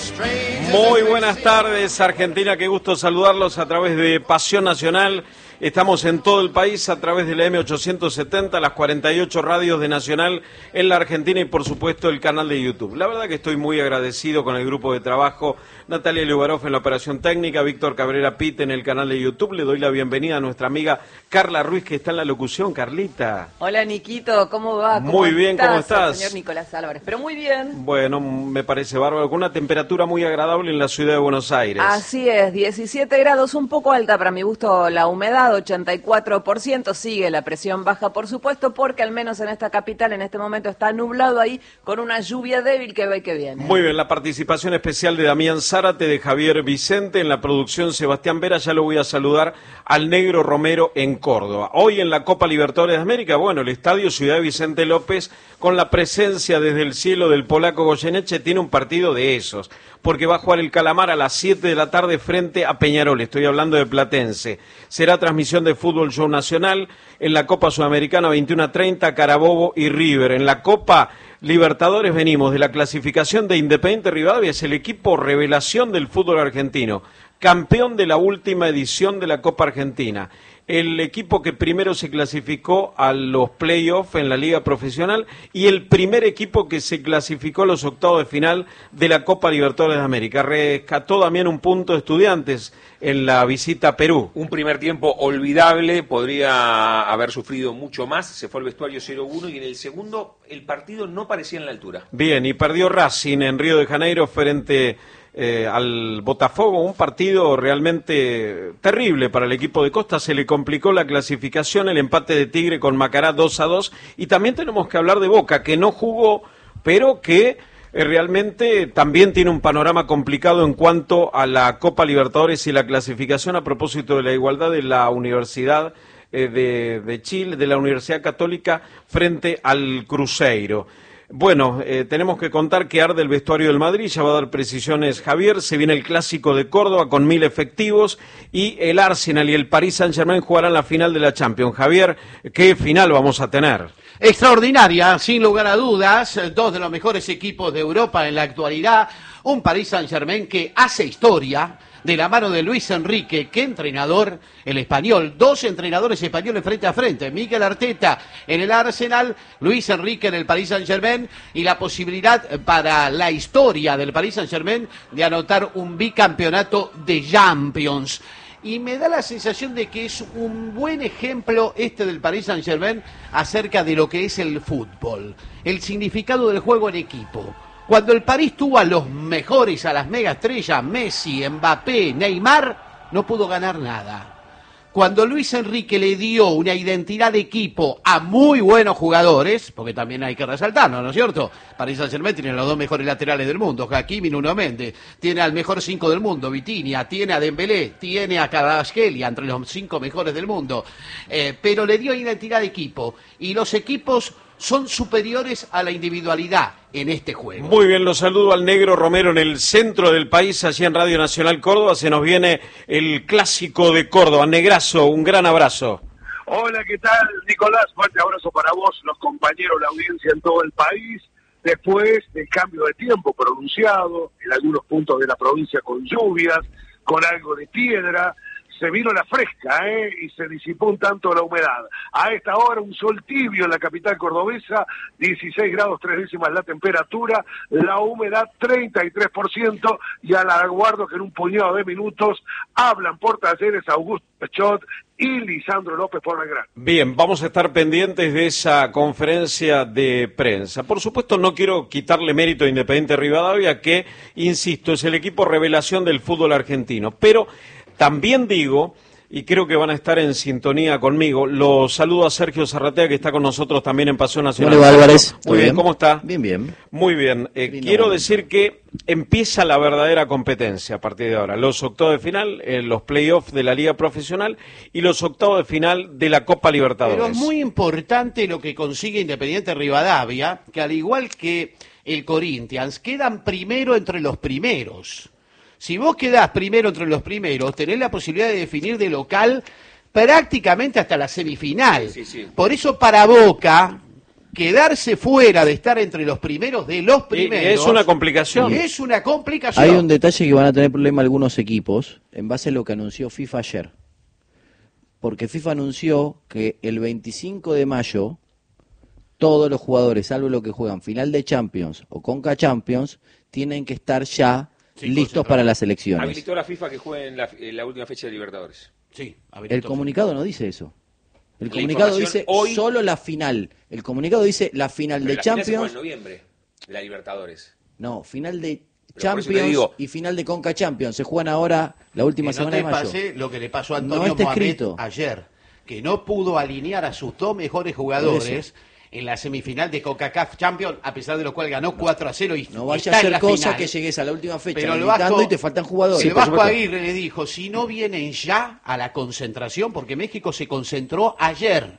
Muy buenas tardes, Argentina, qué gusto saludarlos a través de Pasión Nacional. Estamos en todo el país a través de la M870, las 48 radios de Nacional en la Argentina y por supuesto el canal de YouTube. La verdad que estoy muy agradecido con el grupo de trabajo, Natalia Liubarov en la operación técnica, Víctor Cabrera Pit en el canal de YouTube. Le doy la bienvenida a nuestra amiga Carla Ruiz que está en la locución. Carlita. Hola Niquito, ¿cómo va? Muy bien, ¿cómo estás? Señor Nicolás Álvarez, pero muy bien. Bueno, me parece bárbaro, con una temperatura muy agradable en la ciudad de Buenos Aires. Así es, 17 grados, un poco alta para mi gusto la humedad, 84%, sigue la presión baja por supuesto, porque al menos en esta capital en este momento está nublado ahí con una lluvia débil que va y que viene. Muy bien, la participación especial de Damián Zárate, de Javier Vicente, en la producción Sebastián Vera, ya lo voy a saludar al Negro Romero en Córdoba. Hoy en la Copa Libertadores de América, bueno, el Estadio Ciudad Vicente López, con la presencia desde el cielo del polaco Goyeneche, tiene un partido de esos, porque va a jugar el Calamar a las 7 de la tarde frente a Peñarol, estoy hablando de Platense. Será transmisión de Fútbol Show Nacional, en la Copa Sudamericana 21:30, Carabobo y River. En la Copa Libertadores venimos de la clasificación de Independiente Rivadavia, es el equipo revelación del fútbol argentino, campeón de la última edición de la Copa Argentina. El equipo que primero se clasificó a los playoffs en la Liga Profesional y el primer equipo que se clasificó a los octavos de final de la Copa Libertadores de América. Rescató también un punto de Estudiantes en la visita a Perú. Un primer tiempo olvidable, podría haber sufrido mucho más, se fue al vestuario 0-1 y en el segundo el partido no parecía en la altura. Bien, y perdió Racing en Río de Janeiro frente al Botafogo, un partido realmente terrible para el equipo de Costa, se le complicó la clasificación, el empate de Tigre con Macará 2-2, y también tenemos que hablar de Boca, que no jugó, pero que realmente también tiene un panorama complicado en cuanto a la Copa Libertadores y la clasificación a propósito de la igualdad de la Universidad de Chile, de la Universidad Católica frente al Cruzeiro. Bueno, tenemos que contar que arde el vestuario del Madrid, ya va a dar precisiones Javier, se viene el Clásico de Córdoba con 1000 efectivos y el Arsenal y el Paris Saint-Germain jugarán la final de la Champions. Javier, ¿qué final vamos a tener? Extraordinaria, sin lugar a dudas, dos de los mejores equipos de Europa en la actualidad, un Paris Saint-Germain que hace historia, de la mano de Luis Enrique, qué entrenador el español, dos entrenadores españoles frente a frente, Mikel Arteta en el Arsenal, Luis Enrique en el Paris Saint-Germain y la posibilidad para la historia del Paris Saint-Germain de anotar un bicampeonato de Champions. Y me da la sensación de que es un buen ejemplo este del Paris Saint-Germain acerca de lo que es el fútbol, el significado del juego en equipo. Cuando el París tuvo a los mejores, a las megaestrellas, Messi, Mbappé, Neymar, no pudo ganar nada. Cuando Luis Enrique le dio una identidad de equipo a muy buenos jugadores, porque también hay que resaltarlo, ¿no es cierto? Paris Saint-Germain tiene los dos mejores laterales del mundo, Hakimi y Nuno Méndez, tiene al mejor 5 del mundo, Vitinha, tiene a Dembélé, tiene a Kvaratskhelia, entre los 5 mejores del mundo, pero le dio identidad de equipo, y los equipos son superiores a la individualidad en este juego. Muy bien, los saludo al Negro Romero en el centro del país, allí en Radio Nacional Córdoba. Se nos viene el Clásico de Córdoba. Negrazo, un gran abrazo. Hola, ¿qué tal, Nicolás? Fuerte abrazo para vos, los compañeros, la audiencia en todo el país. Después del cambio de tiempo pronunciado, en algunos puntos de la provincia con lluvias, con algo de piedra, se vino la fresca, y se disipó un tanto la humedad. A esta hora un sol tibio en la capital cordobesa, 16 grados 3 décimas la temperatura, la humedad 33%, y al aguardo que en un puñado de minutos hablan por talleres Augusto Pechot y Lisandro López por Belgrano. Bien, vamos a estar pendientes de esa conferencia de prensa. Por supuesto, no quiero quitarle mérito a Independiente Rivadavia, que, insisto, es el equipo revelación del fútbol argentino, pero también digo, y creo que van a estar en sintonía conmigo, lo saludo a Sergio Zarratea, que está con nosotros también en Pasión Nacional. Hola, Álvarez. Muy bien, ¿cómo está? Bien, bien. Muy bien. Quiero decir que empieza la verdadera competencia a partir de ahora. Los octavos de final, los playoffs de la Liga Profesional y los octavos de final de la Copa Libertadores. Pero es muy importante lo que consigue Independiente Rivadavia, que al igual que el Corinthians, quedan primero entre los primeros. Si vos quedás primero entre los primeros, tenés la posibilidad de definir de local prácticamente hasta la semifinal. Sí. Por eso para Boca, quedarse fuera de estar entre los primeros de los primeros. Es una complicación. Es una complicación. Hay un detalle que van a tener problema algunos equipos en base a lo que anunció FIFA ayer. Porque FIFA anunció que el 25 de mayo todos los jugadores, salvo los que juegan final de Champions o Conca Champions, tienen que estar ya listos para las elecciones. Habilitó la FIFA que juegue en la última fecha de Libertadores. Sí, El comunicado no dice eso. El La comunicado información dice hoy- solo la final. El comunicado dice la final Pero de la final se juega Champions. en noviembre, la Libertadores. No, final de Pero por eso te Champions digo- y final de Conca Champions. Se juegan ahora la última Que no semana te de mayo. pase lo que le pasó a No Antonio está Mohamed escrito. ayer, que no pudo alinear a sus dos mejores jugadores en la semifinal de CONCACAF Champions, a pesar de lo cual ganó 4-0 y No vaya está a en ser la cosa final. que llegues a la última fecha Pero el militando Vasco- y te faltan jugadores. El por Vasco supuesto. Aguirre le dijo, si no vienen ya a la concentración, porque México se concentró ayer,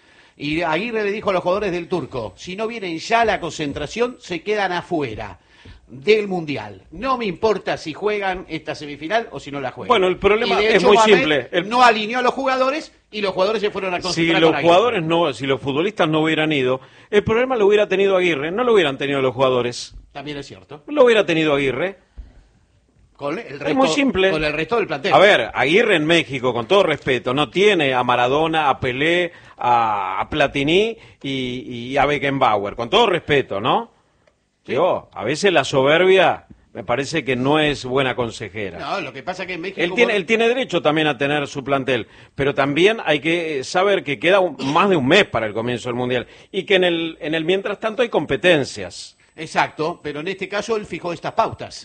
y Aguirre le dijo a los jugadores del Turco, si no vienen ya a la concentración, se quedan afuera del Mundial. No me importa si juegan esta semifinal o si no la juegan. Bueno, el problema Y de es hecho, muy Mohamed simple. No alineó a los jugadores y los jugadores se fueron a Si concentrar los con Aguirre. jugadores no, si los futbolistas no hubieran ido, el problema lo hubiera tenido Aguirre, no lo hubieran tenido los jugadores. También es cierto. Lo hubiera tenido Aguirre. Con el resto, Es muy simple. Con el resto del plantel. A ver, Aguirre en México, con todo respeto, no tiene a Maradona, a Pelé, a Platini y a Beckenbauer, con todo respeto, ¿no? Digo, a veces la soberbia me parece que no es buena consejera. No, lo que pasa que en México... Él tiene derecho también a tener su plantel, pero también hay que saber que queda más de un mes para el comienzo del Mundial y que en el mientras tanto hay competencias. Exacto, pero en este caso él fijó estas pautas.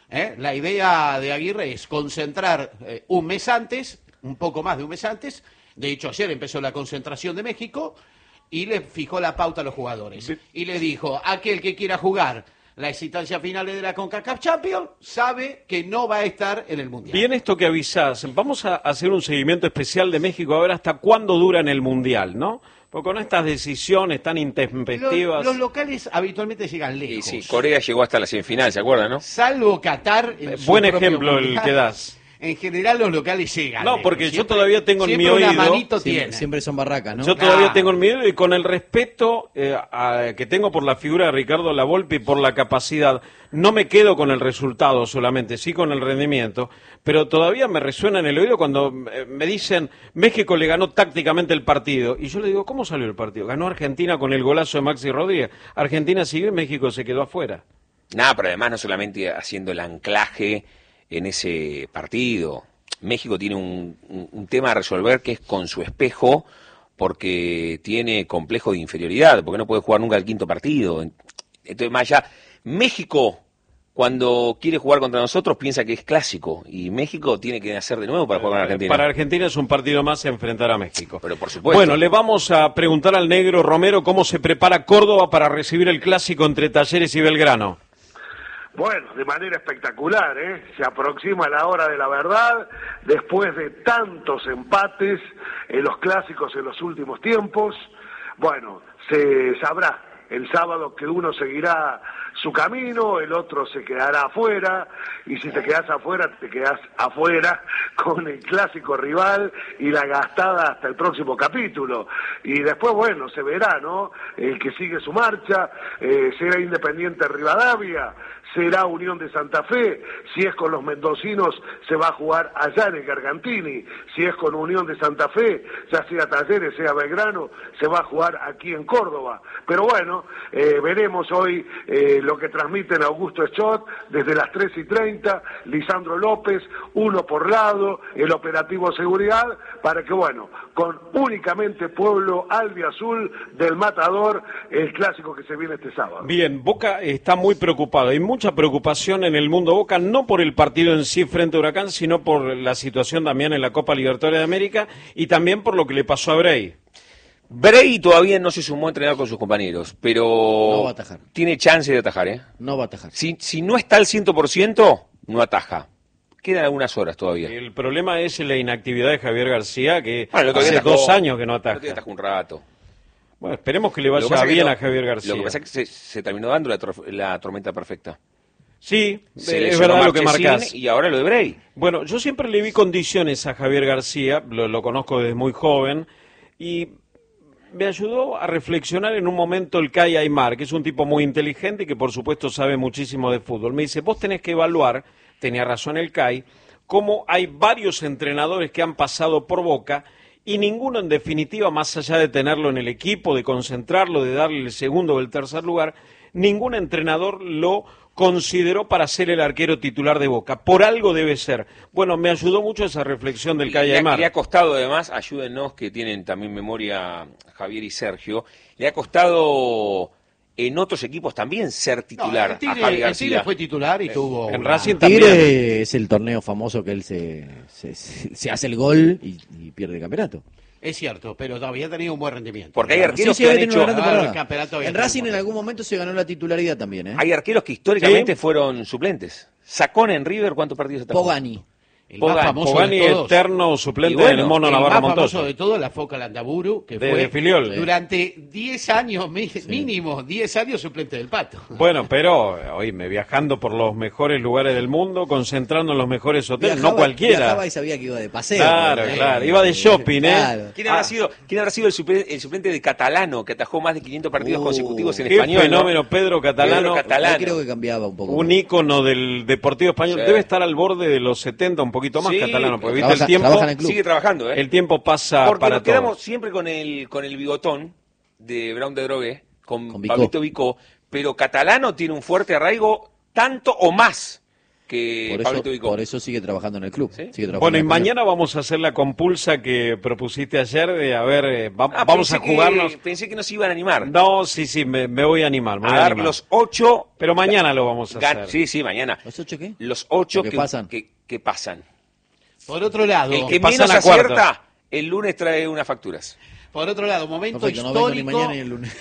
La idea de Aguirre es concentrar un mes antes, un poco más de un mes antes. De hecho, ayer empezó la concentración de México y le fijó la pauta a los jugadores. Y le dijo, aquel que quiera jugar las instancias finales de la CONCACAF Champions sabe que no va a estar en el Mundial. Bien esto que avisás, vamos a hacer un seguimiento especial de México a ver hasta cuándo dura en el Mundial, ¿no? Porque con estas decisiones tan intempestivas... Los locales habitualmente llegan Y lejos. sí, Corea llegó hasta la semifinal, ¿se acuerdan, no? Salvo Qatar. En su buen propio ejemplo el mundial, que das. En general los locales llegan. No, lejos. porque yo Siempre- todavía tengo en mi siempre una oído- manito Siempre, tiene. siempre son barracas, ¿no? Yo todavía Claro. tengo el miedo y con el respeto que tengo por la figura de Ricardo Lavolpe y por la capacidad, no me quedo con el resultado solamente, sí con el rendimiento, pero todavía me resuena en el oído cuando me dicen México le ganó tácticamente el partido. Y yo le digo, ¿cómo salió el partido? Ganó Argentina con el golazo de Maxi Rodríguez. Argentina siguió y México se quedó afuera. Nada, pero además no solamente haciendo el anclaje en ese partido. México tiene un tema a resolver que es con su espejo, porque tiene complejo de inferioridad, porque no puede jugar nunca el quinto partido. Entonces, más allá, México, cuando quiere jugar contra nosotros, piensa que es clásico, y México tiene que nacer de nuevo para jugar con Argentina. Para Argentina es un partido más enfrentar a México. Pero por supuesto. Bueno, le vamos a preguntar al negro Romero cómo se prepara Córdoba para recibir el clásico entre Talleres y Belgrano. Bueno, de manera espectacular, ¿eh? Se aproxima la hora de la verdad, después de tantos empates en los clásicos en los últimos tiempos. Bueno, se sabrá el sábado que uno seguirá su camino, el otro se quedará afuera, y si te quedas afuera, te quedas afuera con el clásico rival y la gastada hasta el próximo capítulo. Y después, bueno, se verá, ¿no? El que sigue su marcha, será Independiente Rivadavia, será Unión de Santa Fe, si es con los mendocinos se va a jugar allá en el Gargantini, si es con Unión de Santa Fe, ya sea Talleres, sea Belgrano, se va a jugar aquí en Córdoba. Pero bueno, veremos hoy lo que transmiten Augusto Schott desde las 3:30, Lisandro López, uno por lado, el operativo seguridad, para que bueno, con únicamente pueblo albiazul del Matador, el clásico que se viene este sábado. Bien, Boca está muy preocupado. Hay mucha preocupación en el mundo Boca, no por el partido en sí frente a Huracán, sino por la situación también en la Copa Libertadores de América y también por lo que le pasó a Bray. Bray todavía no se sumó a entrenar con sus compañeros, pero No va a atajar. tiene chance de atajar, ¿eh? No va a atajar. Si no está al 100%, no ataja. Quedan algunas horas todavía. El problema es la inactividad de Javier García, que Bueno, el otro día hace atajó- 2 años que no el otro día ataja. atajó un rato. Bueno, esperemos que le Lo que vaya pasa es que bien no- a Javier García. Lo que pasa es que se terminó dando la tormenta perfecta. Sí, Se es lesionó verdad lo que Marchesín marcás. y ahora lo de Bray. Bueno, yo siempre le vi condiciones a Javier García, lo conozco desde muy joven, y me ayudó a reflexionar en un momento el Kai Aymar, que es un tipo muy inteligente y que por supuesto sabe muchísimo de fútbol. Me dice, vos tenés que evaluar, tenía razón el Kai, cómo hay varios entrenadores que han pasado por Boca y ninguno en definitiva, más allá de tenerlo en el equipo, de concentrarlo, de darle el segundo o el tercer lugar, ningún entrenador lo consideró para ser el arquero titular de Boca. Por algo debe ser. Bueno, me ayudó mucho esa reflexión del Kai Aymar. Le ha costado además, ayúdennos que tienen también memoria Javier y Sergio, le ha costado en otros equipos también ser titular a Javi García. El Tigre fue titular y tuvo... En una- Racing Tigre también. es el torneo famoso que él se hace el gol y pierde el campeonato. Es cierto, pero todavía ha tenido un buen rendimiento. Porque hay arqueros Sí, que han había tenido hecho... una gran Ah, temporada. el campeonato había En tenido Racing un en buen- algún momento se ganó la titularidad también, ¿eh? Hay arqueros que históricamente Sí. fueron suplentes. Sacón en River, ¿cuántos partidos atajó? Pogani. El más Pogani, famoso Pogani, de todos. eterno suplente Y bueno, del Mono El Navarro más Montoya. famoso de todo, la Foca Landaburu, que De fue Filiol. durante 10 años, mínimo 10 años suplente del Pato. Bueno, pero, oíme, viajando por los mejores lugares del mundo, concentrando en los mejores hoteles, no cualquiera. Viajaba y sabía que iba de paseo. Claro, claro, iba de shopping, ¿eh? Claro. ¿Quién habrá sido el suplente de Catalano, que atajó más de 500 partidos consecutivos en Qué español? fenómeno, Pedro Catalano, Pedro Catalano. Ahí creo que cambiaba un poco. un ícono del Deportivo Español. Sí. Debe estar al borde de los 70, un poquito más Sí, Catalano, porque viste trabaja- el tiempo, trabaja en el club. Sigue trabajando, ¿eh? el tiempo pasa Porque para nos quedamos todos. siempre con el bigotón de Brown de Drogué, con Vicó. Pablito Vicó, pero Catalano tiene un fuerte arraigo tanto o más que Pablito Vicó. Por eso sigue trabajando en el club. ¿Sí? Sigue trabajando Bueno, y en el Español. mañana vamos a hacer la compulsa que propusiste ayer de, a ver, Ah, vamos pensé a jugarnos. pensé que nos iban a animar. No, sí, me voy a animar. Me a voy a dar animar. los 8. Pero mañana lo vamos a hacer. Sí, sí, mañana. ¿Los 8 qué? Los 8 Lo que pasan. que pasan. Por otro lado, El que pasan menos a cuartos. acierta, el lunes trae unas facturas. momento Perfecto, no vengo ni histórico, mañana ni el lunes.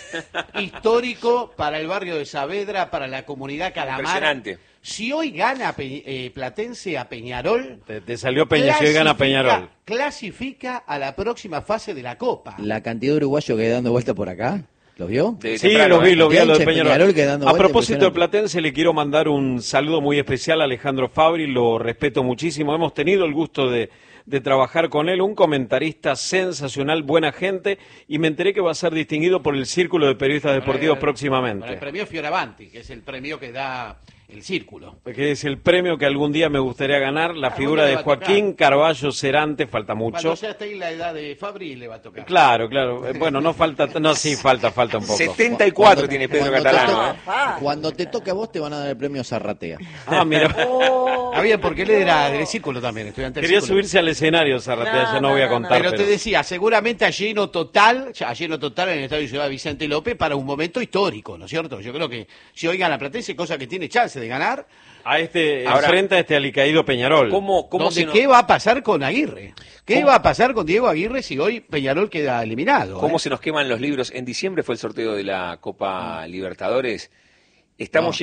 histórico para el barrio de Saavedra, para la comunidad Calamar. Impresionante. Si hoy gana Platense a Peñarol, Te salió Peña, si hoy gana Peñarol. clasifica a la próxima fase de la Copa. La cantidad de uruguayos que hay dando vuelta por acá, ¿los vio? De Sí, temprano, lo vi a lo de Cantidad de Peñarol. Peñarol que dando A vuelta propósito de impresionante. Platense, le quiero mandar un saludo muy especial a Alejandro Fabri, lo respeto muchísimo. Hemos tenido el gusto de trabajar con él, un comentarista sensacional, buena gente, y me enteré que va a ser distinguido por el Círculo de Periodistas Deportivos Con el próximamente. premio Fioravanti, que es el premio que da el Círculo. Que es el premio que algún día me gustaría ganar, la Algún figura día de le va a Joaquín Carballo Cerante, falta mucho. Cuando ya esté en la edad de Fabri, le va a tocar. Claro. Bueno, no falta, no, sí, falta un poco. 74 tiene Pedro Cuando Catalano. te ¿eh? toca- Cuando te toque a vos te van a dar el premio Zarratea. Ah, mira. Ah, bien, porque él era del Círculo también, estudiante del Quería Círculo. subirse al escenario, Zarratea, ya no voy a contar. Pero te decía, seguramente a lleno total en el Estadio Ciudad Vicente López para un momento histórico, ¿no es cierto? Yo creo que si hoy gana Platense, cosa que tiene chance de ganar, Ahora, enfrenta a este alicaído Peñarol. ¿Cómo donde se nos, ¿qué va a pasar con Aguirre? ¿Qué ¿Cómo? va a pasar con Diego Aguirre si hoy Peñarol queda eliminado? cómo se nos queman los libros? En diciembre fue el sorteo de la Copa Libertadores. Estamos... No.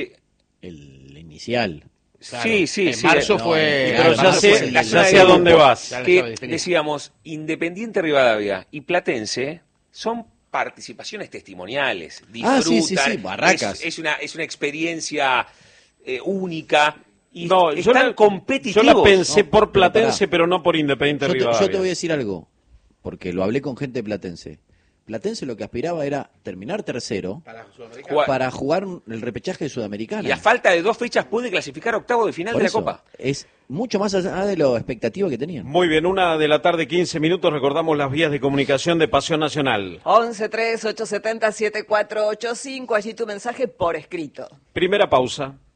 El inicial. Claro, Sí. En marzo no, fue... pero en ya marzo sé- fue el- ya zona sé de a dónde grupos, vas. Ya lo Que estaba definido. decíamos, Independiente Rivadavia y Platense son participaciones testimoniales. Ah, sí, Disfrutan, barracas. Es una experiencia única y No, están competitivos. yo la pensé No, por pero pará. Platense, pero no por Independiente Yo Rivadavia. te voy a decir algo, porque lo hablé con gente de Platense. Platense lo que aspiraba era terminar tercero Jugar- para jugar el repechaje de Sudamericana. Y a falta de 2 fechas puede clasificar a octavo de final Por de la eso, Copa. es mucho más allá de la expectativa que tenían. Muy bien, 1:00 PM, 15 minutos. Recordamos las vías de comunicación de Pasión Nacional. 11-3-870-7485, allí tu mensaje por escrito. Primera pausa.